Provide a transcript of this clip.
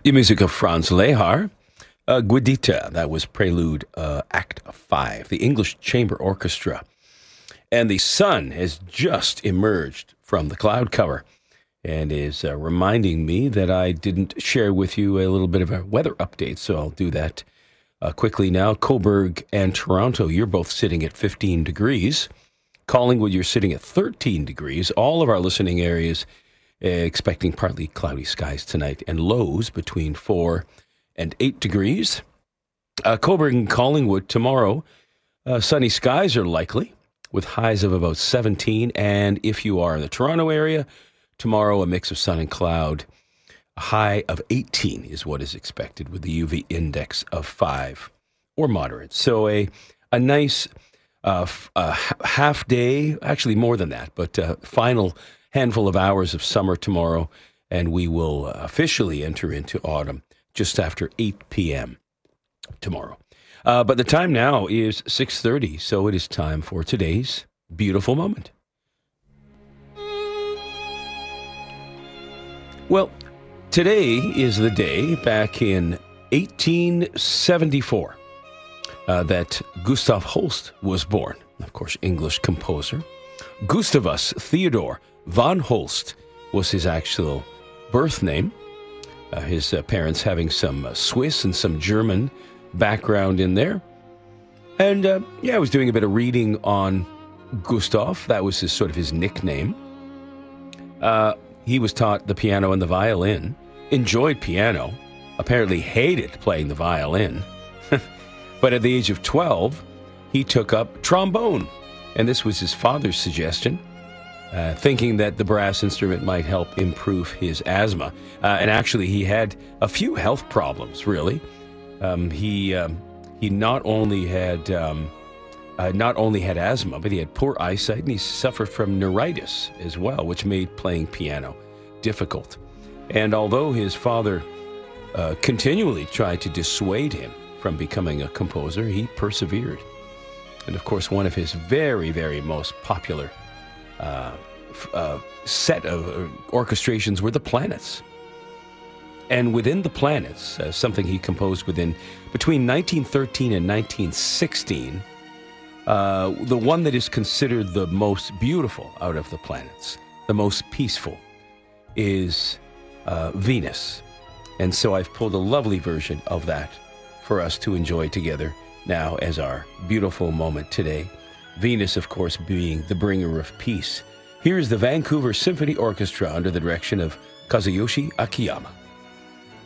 The music of Franz Lehar, Guidita, that was Prelude Act 5, the English Chamber Orchestra. And the sun has just emerged from the cloud cover and is reminding me that I didn't share with you a little bit of a weather update, so I'll do that quickly now. Cobourg and Toronto, you're both sitting at 15 degrees. Collingwood, you're sitting at 13 degrees. All of our listening areas expecting partly cloudy skies tonight and lows between 4 and 8 degrees. Cobourg and Collingwood tomorrow, sunny skies are likely with highs of about 17. And if you are in the Toronto area, tomorrow a mix of sun and cloud. A high of 18 is what is expected with the UV index of 5 or moderate. So a nice half day, actually more than that, but final handful of hours of summer tomorrow, and we will officially enter into autumn just after 8 p.m. tomorrow. But the time now is 6:30, so it is time for today's beautiful moment. Well, today is the day back in 1874 that Gustav Holst was born, of course, English composer. Gustavus Theodor von Holst was his actual birth name, his parents having some Swiss and some German background in there. And I was doing a bit of reading on Gustav. That was his nickname. He was taught the piano and the violin, enjoyed piano, apparently hated playing the violin. But at the age of 12, he took up trombone. And this was his father's suggestion, thinking that the brass instrument might help improve his asthma. And actually, he had a few health problems, really. He not only had asthma, but he had poor eyesight, and he suffered from neuritis as well, which made playing piano difficult. And although his father continually tried to dissuade him from becoming a composer, he persevered. And of course, one of his very, very most popular set of orchestrations were the Planets. And within the Planets, something he composed between 1913 and 1916, the one that is considered the most beautiful out of the planets, the most peaceful, is Venus. And so I've pulled a lovely version of that for us to enjoy together now as our beautiful moment today. Venus, of course, being the bringer of peace. Here's the Vancouver Symphony Orchestra under the direction of Kazuyoshi Akiyama.